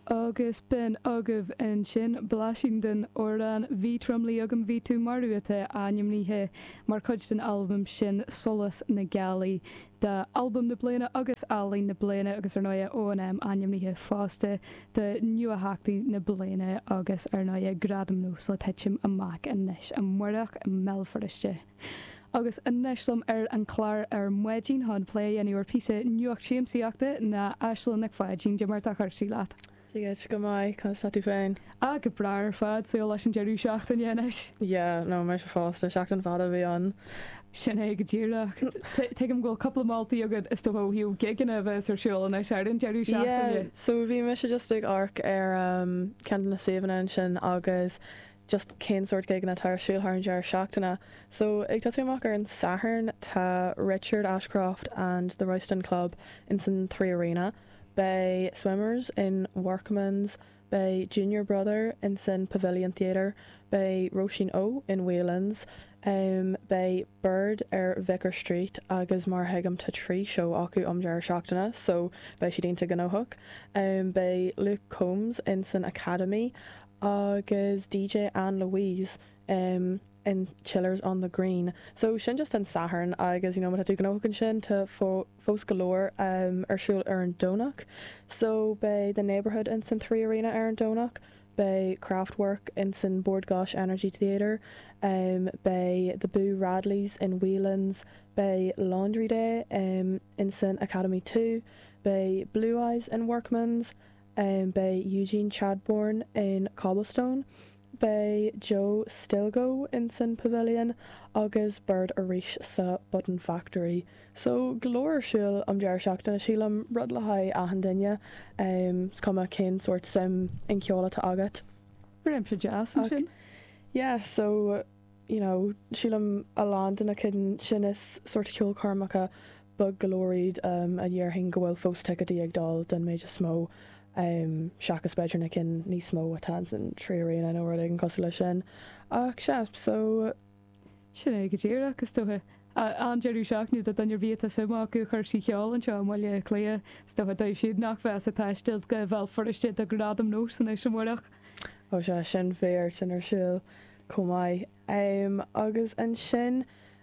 agus ben agah an sin blasing den ordan ví tromlí agam ví tú marúte animníthe mar chuid den albumm sin solas na galí de albumm na bliana agus alín na bliana agus ar 9 O&M animníthe fáste de nua haachtaí na bliana agus ar 9 gradam nó so teitsim amach a neis a muireach a melfariste. Agus a neislam an chláir ar muidín há play anúir písa nuach siamsaíachta na eislan na fáidín de mar a chuirtí leat. Tígad go maiid chu satú féin. A go brair fad so leis an deirú seachtain dhéanais. Ja, nó me se fásta seachtain fada bhí an. Sin é go ddíireach. Tuigim ghfuil coppla mátaí agad is tóthíú giganna bheits ar siúil na searan deirú seachtain. So bhí me se just ag arc ar cean na saohan sin agus just cén sort giganna tar siúil ar an deir seachtainna. So ag tasúach ar an Saturn tá Richard Ashcroft and the Royston Club in San 3 Arena. By Swimmers in Workman's, by Junior Brother in Sin Pavilion Theatre, by Roisin O in Waylands, by Bird Vicar Street agus mar hegam ta trí show acu jar seachtainna, so by si dínta ganohook, by Luke Combs in Sin Academy agus DJ Anne Louise in Chillers on the Green. So sin just an Saturn agus mat tú ganohook sin to fós galore siúil ar an Donach. So by the neighbourhood in Sin 3 Arena ar an Donach, by Craftwork in Sin Board Gosh Energy Theatre, by the Boo Radleys in Whelan's, by Laundry Day in Sin Academy 2, by Blue Eyes in Workman's, by Eugene Chadbourne in Cobblestone, by Joe Stilgo in Sin Pavilion agus Bird Arish sa Button Factory. So glóir siúil deir seachtainna sílam rud le haid ahan duine cuma cén sort sim in ceola tá agat. Brim se jazz sin? Yeah, so sílam a land in a cin sin is sort of ceol carmacha bug glóriad a dhearthain go bhfuil fós teicetí ag dal den méid a smó seachas beidir na cin níos mó a tan san 3 Arena nó rud an cos lei sin ach seap so sin é go ddíire agus tuthe an deirú seachniú a an bhí a suma go chuirtí ceáil an seo mhaile clia sto d siad nach bheits a taiisteil go bhil foriste a gradam nó san éis semórach. Ó se sin féir sin ar siúil commáid agus an sin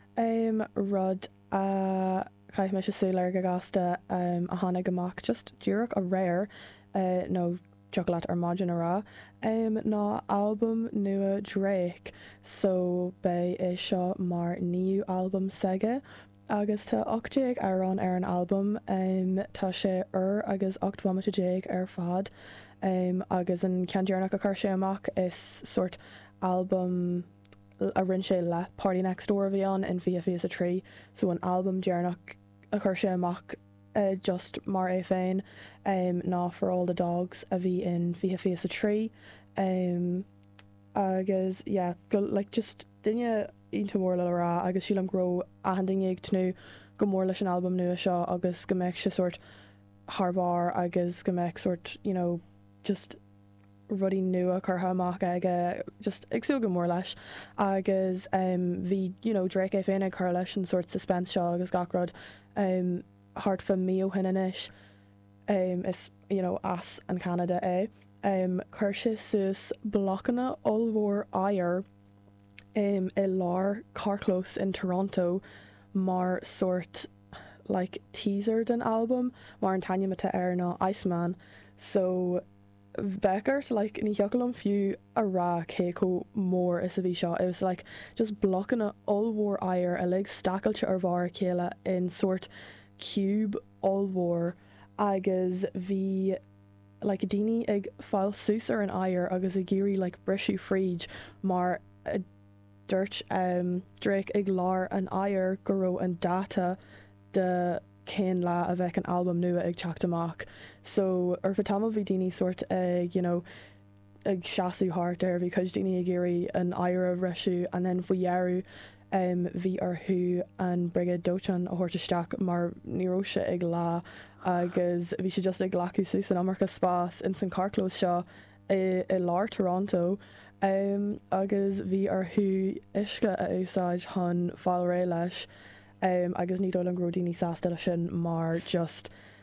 rud a caiith me se súlar go gasta a tháinig amach just dúireach a réir nó chocolate ar margin ará ná album nua Drake so bei é seo mar níú album seige agus tá 8 ar an album tá sé agus 8 ar fad agus an ceandearnach a chuir sé amach is sort album a rinn sé le Party Next Door bhí an in VFS a trí so an album dearnach a chuir sé amach just mar é féin ná For All the Dogs a bhí in VFS a trí agus go like just dunne ionta mór le rá agus sílam gro ahanding ag tnú go mór leis an album nua seo agus go mbeidh se sort Harbar agus go mbeidh sort just rudí nua chutha amach aige just agsú go mór leis agus bhí Drake é féin ag chur leis an sort suspense seo agus gachrod hart fa mío hinanis is as an Canada é chuirse sus blochanna olmhór air i lár Carclose in Toronto mar sort like teaser den album mar an taine mata ar ná Iceman so Beckert like ní heaglam fiú a rá céco mór is a bhí seo it was like just blochanna olmhór air a lig stacailte ar bhar chéile in sort cube allmhór agus bhí like daoine ag fáil sús ar an air agus a géirí like breisiú fríd mar a dúirt Drake ag lár an air go raibh an data de cén le a bheith an album nua ag teachtamach so ar fatamil bhí daoine sort ag ag seaasú hart ar bhí chuid daoine ag géirí an air a breisiú and then bhuiarú bhí arthú an brigad dóchan a thuirteisteach mar níróise ag lá agus bhí sé just ag glacu sús an Amarcha Spás in San Carclose seo i lár Toronto agus bhí arthú isce a úsáid chun fáil ré leis agus ní dul an grodíní sásta sin mar just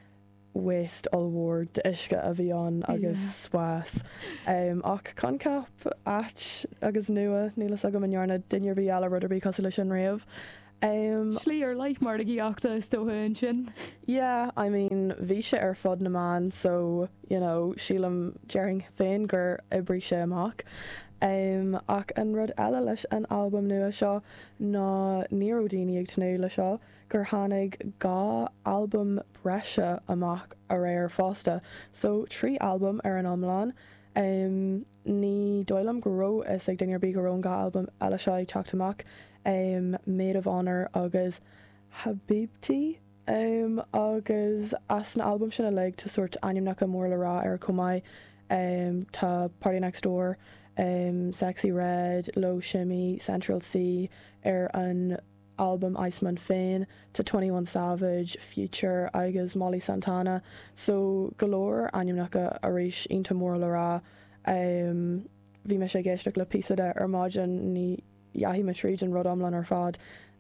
waste allhór de isce a bhí an agus swás. Ach concap at agus nua nílas agam anhearna duine bhí eile ruidir bhí cos lei sin réamh. Slí ar leit mar a gíachta is tóhain sin. Yeah, I mean, bhí sé ar fod na man, so, you know, sílam dearing féin gur ibrí sé amach. Ach an rud eile leis an album nua seo ná níor daoine ag tnú le seo gur tháinig gá album breise amach a réir fásta. So 3 album ar an omláin. Ní dóilam go ró is ag dingear bí go rón gá album eile seo ag teacht amach. Maid of Honor agus Habibti agus as na album sin a le tá suirt animneach mór le rá ar cumáid tá Party Next Door, Sexy Red, Low Shimmy, Central C ar an album Iceman féin, tá 21 Savage, Future agus Molly Santana, so galore animneach a rééis ionta mór le rá. Bhí me sé géisteach le písada ar máidan ní hí me tríd an rud omlan ar fad.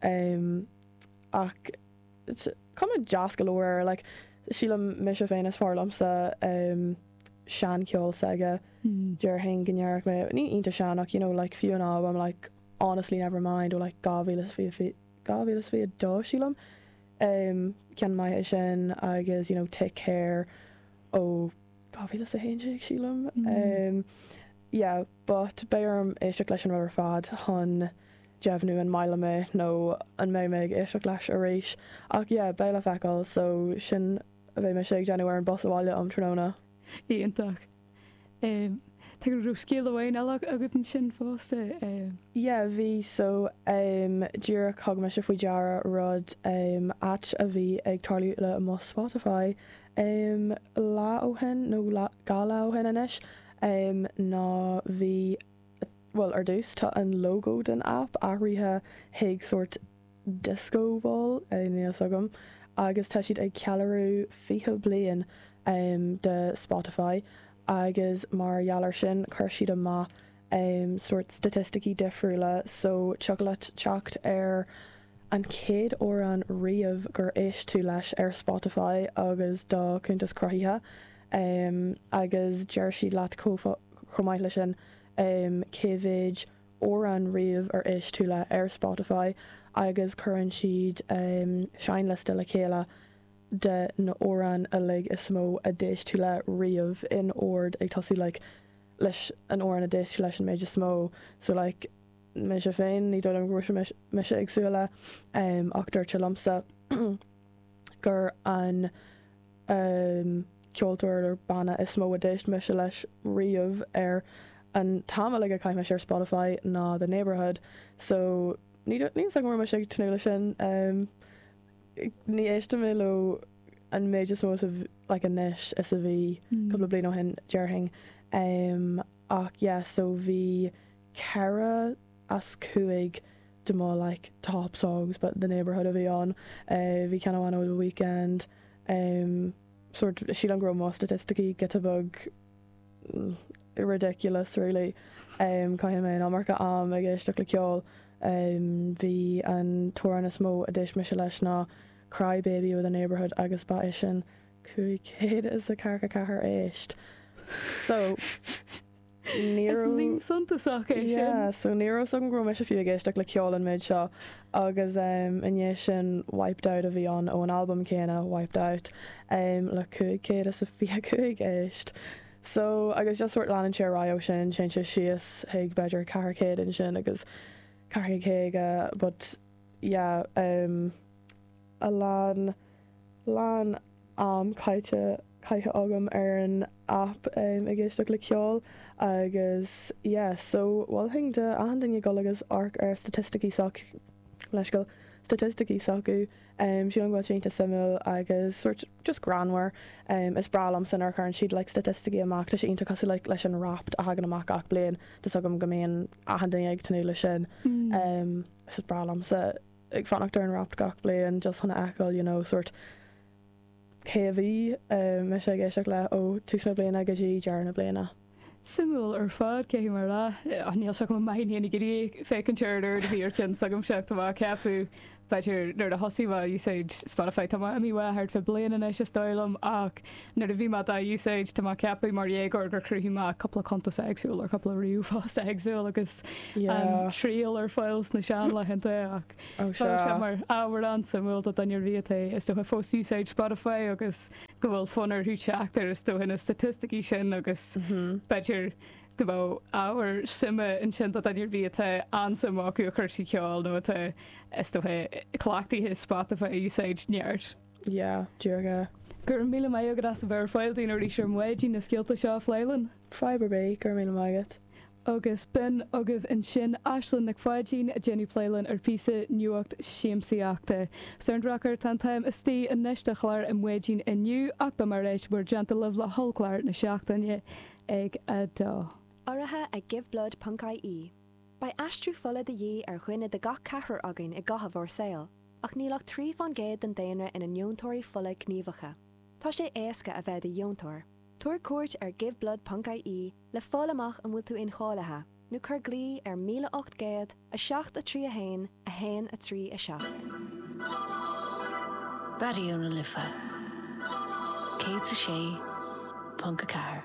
Ach cum jazz galore, like sílam me sé féin as far lamsa sean ceol saga dear hang gnearach me ní ionta seanach, you know, like fiú an album, like honestly never mind, or like gávílas fi dó sílam cean mai é sin agus, you know, Take Care ó gávílas a héin sílam. Yeah, but béarm éisteach leis an ruir fad hon Jevnu an maile me nó an méid éisteach leis a rééis. Ach yeah, béile feáil, so sin a bheith me sé Januar an bosáile am tróna. Íontach. Tá gur rú scéal amhain eile agat an sin fásta? Yeah, bhí so díra cogma se faoi deara rud at a bhí ag tarlú le mo Spotify lá ó hen nó gala ó hen inis. Ná bhí well ar dús tá an logo den app áirithe hiag sort disco ball níos agam agus tá siad ag cealarú 20 bliain de Spotify agus mar jalar sin chuir siad amach sort statisticí difriúla, so chocolate teacht ar an céad ó an riamh gur éis tú leis ar Spotify agus dá cuntas cruthaithe. Agus deir siad leat chomáid lei sin cévid ó an riamh ar éis tú le ar Spotify agus churann siad seinliste le chéile de na óran a lig is smó a déis tú le riamh in ord ag tasú like, leis an óran a déis tú leis an méidir smó, so like, me sé féin ní dul an gúir me sé agsúile ach dúirt lamsa gur an ceoltóir ar banna is mó a déist me se leis riamh ar an táime le a caiim sé Spotify ná The Neighborhood, so ní sa mór me sé tnúla sin ní éiste mé le an méidir smó like a níis is a bhí couple blian ó hen dearthing ach yeah, so bhí cara as cuaig de má like top songs, but The Neighborhood a bhí an bhí ceanna bhain ó The Weeknd sort síl an gro má statisticí get a bug ridiculous really caiim mé amarcha am ag éisteach le ceol bhí an túran is mó a déis me se leis ná Cry Baby ó The Neighborhood agus ba é sin cuaig is a carcha cethir éist, so lín suntasach é sin. Yeah, so níor an gro me se fiú géisteach le ceol an méid seo agus iné sin Wiped Out a bhí an ó an album céine Wiped Out le cuaig is a fiúig éist. So agus just sort lean sé rá sin sin se sios ag beidir carcéid in sin agus carcéige, but yeah, a lán caiite agam ar an app ag éisteach le ceol agus yeah, so bhilthing de ahandaine go agus arc ar statisticí soc leiscail statisticí socu sí an gháil sénta simú agus sort just granhar is bralam san ar chuann siad le statisticí amach tá sé onanta cosú leis an rapt a hagan amach ach blian dus agam gomén ahandaine ag tanú le sin is bralam sa ag fanachtar an rapt gach blian just honna eáil, you know, sort céhí me sé géisteach le ó túsna bliana agus dí dearna bliana. Simúil ar fad cé mar le níl se go maiíana gurí fécinteir de bhíor cin sagm seach tá ceapú beidir nuair a hosíha úsáid Spotify tá mí bhthart fa blian in éis stoilm ach nuair a bhí a úsáid tá ceappa mar dhéagor gur cruúhí coppla contas agsúil ar coppla riúfás agsúil agus tríal ar fáils na sean le henanta ach mar áhar an sa bhfuil a daine riata is do fós úsáid Spotify agus go bhfuil funar thuúteachtar is do hinna statisticí sin agus beidir go bh áhar sime in sin dat idir bhíte ansamach chu chuirsí ceáil nó is chláachtaí his Spotify úsáid neart. Ja, dúrga. Gur míle mai agad as a bhar fáiltaí nó ríir muidí na scialta seo fleilen? Fiber Bay, gur míle maigad. Agus bin agah in sin Aisling na fáidín a Jenny Pléilen ar písa nuacht siamsaíachta. Soundrocker tan taim is tí a neiste chláir in muidín inniu ach ba mar éis bur genta leh le holcláir na seachtainne ag a dó. Áirithe ag giveblood.ie. Ba astrú fola de dhé ar chuine de gach cethir againn I gathah or saoil, ach nílach trí fan géad den daonra ina neontóirí fola gníomhacha. Tá sé éasca a bheith de dheontóir. Tuair cuairt ar giveblood.ie le fálamach an bhfuil tú inchállathe, nó chur glí ar 1800 a 7 a 3 a 1 a 3 a 7. Baríúna lifa. Céad sa sé, Punca Car.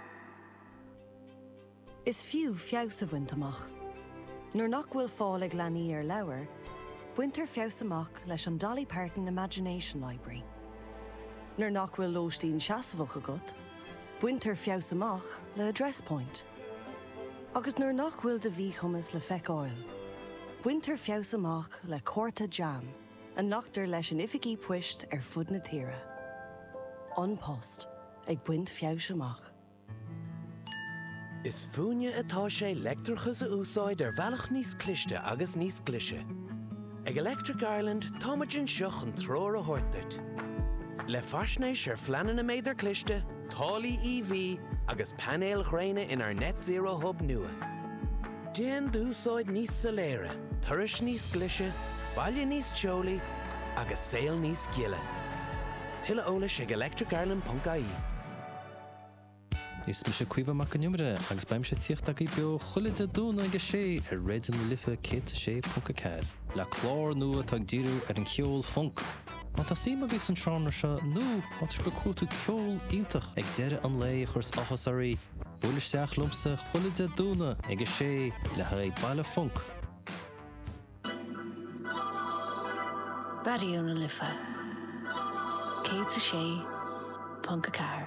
Is fiú fios a bhaint amach. Nuair nach bhfuil fáil ag leanaí ar leabhar, buintear fios amach leis an Dolly Parton Imagination Library. Nuair nach bhfuil lóistín seasamhach agat, buintear fios amach le Address Point. Agus nuair nach bhfuil de bhí chumas le feiceáil, buintear fios amach le Córta Jam, a nachtar leis an ificí puist ar fud na tíre. An post ag buint fios amach. Is fúne atá sé leictreachas a úsáid ar bhealach níos cliste agus níos clise. Ag Electric Ireland táimeann seach an tróir a thuirteit. Le faisnéis ar fleanan na méidir cliste, tálaí EV agus panéal chréine in our net zero hub nua. Déan d'úsáid níos soléire, turais níos clise, baile níos teolaí agus saoil níos giile. Tuile eolais ag electricireland.ie. Is mi sé cuiomh amach an numere agus baim sé tíocht ag bio chuide dúna agus sé ar réidir na lifa céad sé Punca Car. Le chlár nua tag díú ar an ceol funk. Má tá síma bhís an tránar se nó átar go cuatú ceol ítach ag deire an lé churs achasarí. Bhulisteach lumsa chuide dúna agus sé le haid baile funk. Baríúna lifa. Céad sa sé, Punca Car.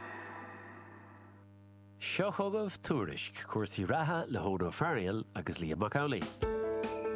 Seo thugah túrisc cuasaí ratha le hódó fearil agus Liam Macaulay.